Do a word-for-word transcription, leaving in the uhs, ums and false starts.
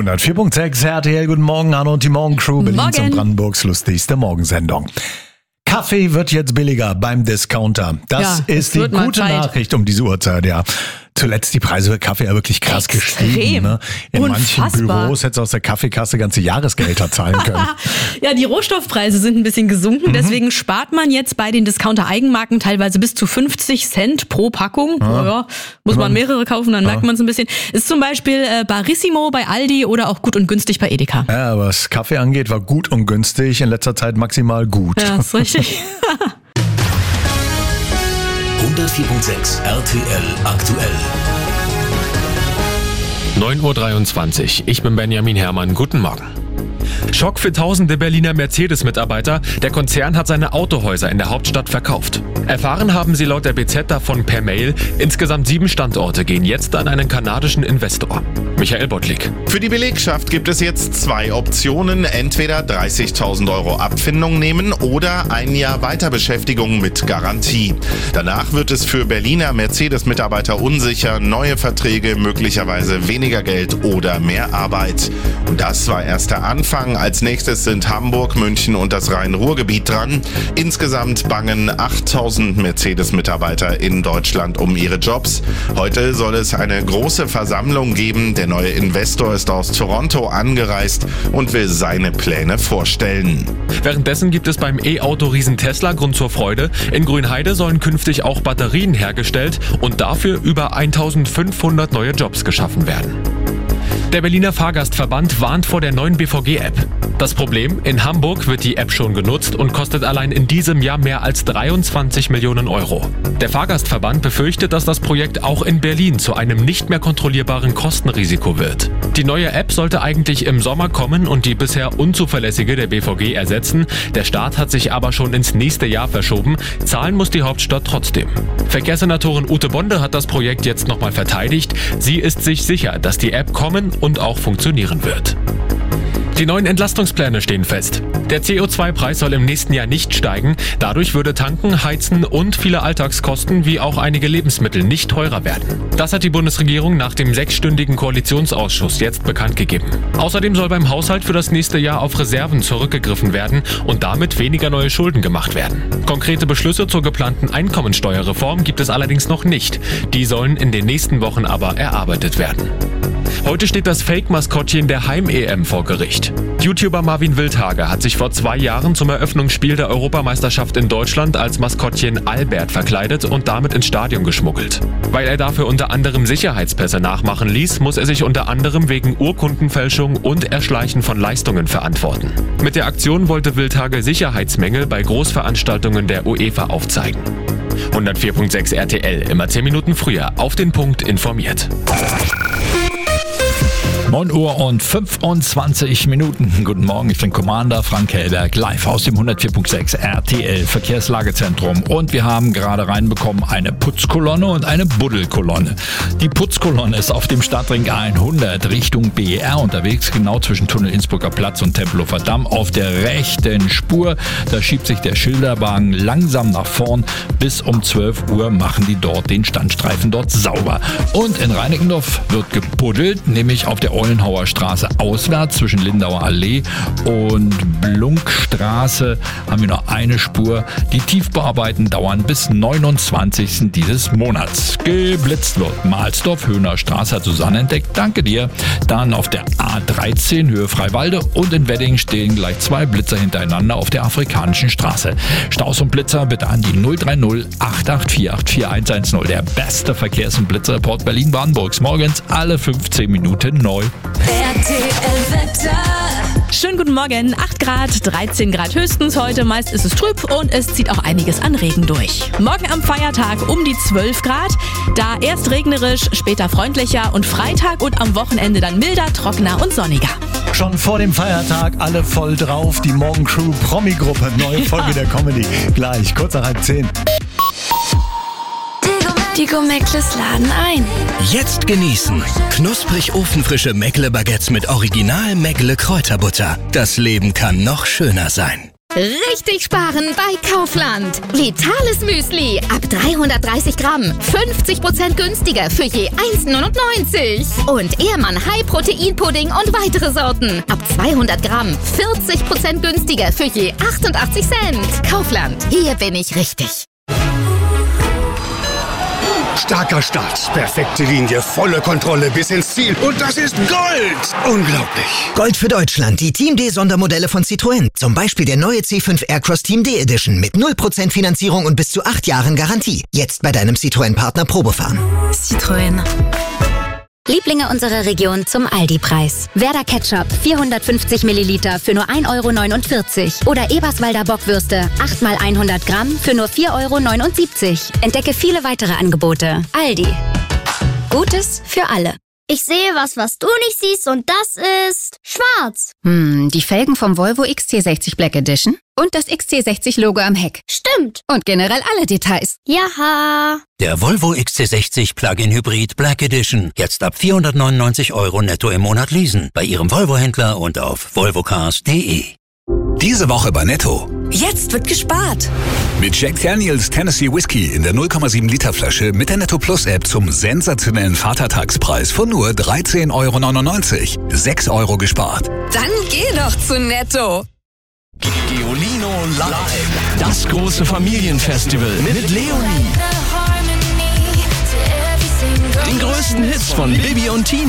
hundertvier Komma sechs R T L, guten Morgen, Anno und die Morgencrew, Berlins und Brandenburgs lustigste Morgensendung. Kaffee wird jetzt billiger beim Discounter. Das ja, ist die gute Nachricht um diese Uhrzeit, ja. Zuletzt die Preise für Kaffee ja wirklich krass Extrem. gestiegen. Ne? In Unfassbar. manchen Büros hättest du aus der Kaffeekasse ganze Jahresgehälter zahlen können. Ja, die Rohstoffpreise sind ein bisschen gesunken, mhm. deswegen spart man jetzt bei den Discounter-Eigenmarken teilweise bis zu fünfzig Cent pro Packung. Ja. Ja, muss man mehrere kaufen, dann ja. merkt man es ein bisschen. Ist zum Beispiel äh, Barissimo bei Aldi oder auch Gut und Günstig bei Edeka. Ja, was Kaffee angeht, war gut und günstig, in letzter Zeit maximal gut. Ja, ist richtig. hundertvier Komma sechs R T L aktuell. neun Uhr dreiundzwanzig. Ich bin Benjamin Herrmann. Guten Morgen. Schock für tausende Berliner Mercedes-Mitarbeiter. Der Konzern hat seine Autohäuser in der Hauptstadt verkauft. Erfahren haben sie laut der B Z davon per Mail. Insgesamt sieben Standorte gehen jetzt an einen kanadischen Investor. Michael Bottlik. Für die Belegschaft gibt es jetzt zwei Optionen. Entweder dreißigtausend Euro Abfindung nehmen oder ein Jahr Weiterbeschäftigung mit Garantie. Danach wird es für Berliner Mercedes-Mitarbeiter unsicher. Neue Verträge, möglicherweise weniger Geld oder mehr Arbeit. Und das war erst der Anfang. Als nächstes sind Hamburg, München und das Rhein-Ruhr-Gebiet dran. Insgesamt bangen achttausend Mercedes-Mitarbeiter in Deutschland um ihre Jobs. Heute soll es eine große Versammlung geben. Der neue Investor ist aus Toronto angereist und will seine Pläne vorstellen. Währenddessen gibt es beim E-Auto-Riesen Tesla Grund zur Freude. In Grünheide sollen künftig auch Batterien hergestellt und dafür über eintausendfünfhundert neue Jobs geschaffen werden. Der Berliner Fahrgastverband warnt vor der neuen B V G-App. Das Problem, in Hamburg wird die App schon genutzt und kostet allein in diesem Jahr mehr als dreiundzwanzig Millionen Euro. Der Fahrgastverband befürchtet, dass das Projekt auch in Berlin zu einem nicht mehr kontrollierbaren Kostenrisiko wird. Die neue App sollte eigentlich im Sommer kommen und die bisher unzuverlässige der B V G ersetzen. Der Start hat sich aber schon ins nächste Jahr verschoben. Zahlen muss die Hauptstadt trotzdem. Verkehrssenatorin Ute Bonde hat das Projekt jetzt nochmal verteidigt. Sie ist sich sicher, dass die App kommen und auch funktionieren wird. Die neuen Entlastungspläne stehen fest. Der C O zwei Preis soll im nächsten Jahr nicht steigen. Dadurch würde Tanken, Heizen und viele Alltagskosten wie auch einige Lebensmittel nicht teurer werden. Das hat die Bundesregierung nach dem sechsstündigen Koalitionsausschuss jetzt bekannt gegeben. Außerdem soll beim Haushalt für das nächste Jahr auf Reserven zurückgegriffen werden und damit weniger neue Schulden gemacht werden. Konkrete Beschlüsse zur geplanten Einkommensteuerreform gibt es allerdings noch nicht. Die sollen in den nächsten Wochen aber erarbeitet werden. Heute steht das Fake-Maskottchen der Heim-E M vor Gericht. YouTuber Marvin Wildhage hat sich vor zwei Jahren zum Eröffnungsspiel der Europameisterschaft in Deutschland als Maskottchen Albert verkleidet und damit ins Stadion geschmuggelt. Weil er dafür unter anderem Sicherheitspässe nachmachen ließ, muss er sich unter anderem wegen Urkundenfälschung und Erschleichen von Leistungen verantworten. Mit der Aktion wollte Wildhage Sicherheitsmängel bei Großveranstaltungen der UEFA aufzeigen. hundertvier Komma sechs R T L, immer zehn Minuten früher, auf den Punkt informiert. neun Uhr und fünfundzwanzig Minuten. Guten Morgen, ich bin Commander Frank Hellberg, live aus dem hundertvier Komma sechs R T L Verkehrslagezentrum. Und wir haben gerade reinbekommen eine Putzkolonne und eine Buddelkolonne. Die Putzkolonne ist auf dem Stadtring hundert Richtung B R unterwegs, genau zwischen Tunnel Innsbrucker Platz und Tempelhofer Damm auf der rechten Spur. Da schiebt sich der Schilderwagen langsam nach vorn. Bis um zwölf Uhr machen die dort den Standstreifen dort sauber. Und in Reinickendorf wird gebuddelt, nämlich auf der Eulenhauer Straße auswärts zwischen Lindauer Allee und Blunkstraße haben wir noch eine Spur. Die Tiefbauarbeiten dauern bis neunundzwanzigsten dieses Monats. Geblitzt wird Mahlsdorf, Höhner Straße hat Susanne entdeckt. Danke dir. Dann auf der A dreizehn Höhe Freiwalde und in Wedding stehen gleich zwei Blitzer hintereinander auf der Afrikanischen Straße. Staus und Blitzer bitte an die null drei null acht acht vier acht vier eins eins null. Der beste Verkehrs- und Blitzreport Berlin-Brandenburgs. Morgens alle fünfzehn Minuten neu. R T L-Wetter. Schönen guten Morgen, acht Grad, dreizehn Grad höchstens heute, meist ist es trüb und es zieht auch einiges an Regen durch. Morgen am Feiertag um die zwölf Grad, da erst regnerisch, später freundlicher und Freitag und am Wochenende dann milder, trockener und sonniger. Schon vor dem Feiertag alle voll drauf, die Morgencrew Promi-Gruppe, neue Ja. Folge der Comedy. Gleich, kurz nach halb zehn. Die Gomeckles laden ein. Jetzt genießen. Knusprig ofenfrische Meckle-Baguettes mit Original Meckle Kräuterbutter. Das Leben kann noch schöner sein. Richtig sparen bei Kaufland. Vitales Müsli ab dreihundertdreißig Gramm. fünfzig Prozent günstiger für je eins neunundneunzig. Und Ehrmann High Protein Pudding und weitere Sorten. Ab zweihundert Gramm. vierzig Prozent günstiger für je achtundachtzig Cent. Kaufland. Hier bin ich richtig. Starker Start, perfekte Linie, volle Kontrolle bis ins Ziel. Und das ist Gold! Unglaublich. Gold für Deutschland, die Team D-Sondermodelle von Citroën. Zum Beispiel der neue C fünf Aircross Team D Edition mit null Prozent Finanzierung und bis zu acht Jahren Garantie. Jetzt bei deinem Citroën-Partner Probefahren. Citroën. Lieblinge unserer Region zum Aldi-Preis. Werder Ketchup vierhundertfünfzig Milliliter für nur ein Euro neunundvierzig. Oder Eberswalder Bockwürste acht mal hundert Gramm für nur vier Euro neunundsiebzig. Entdecke viele weitere Angebote. Aldi. Gutes für alle. Ich sehe was, was du nicht siehst, und das ist schwarz. Hm, die Felgen vom Volvo X C sechzig Black Edition und das X C sechzig Logo am Heck. Stimmt. Und generell alle Details. Jaha. Der Volvo X C sechzig Plug-in Hybrid Black Edition. Jetzt ab vierhundertneunundneunzig Euro netto im Monat leasen. Bei Ihrem Volvo-Händler und auf volvocars punkt de. Diese Woche bei Netto. Jetzt wird gespart. Mit Jack Daniels Tennessee Whiskey in der null Komma sieben Liter Flasche mit der Netto Plus App zum sensationellen Vatertagspreis von nur dreizehn Euro neunundneunzig. sechs Euro gespart. Dann geh doch zu Netto. Geolino Live. Das große Familienfestival mit Leonie. Den größten Hits von Bibi und Tina.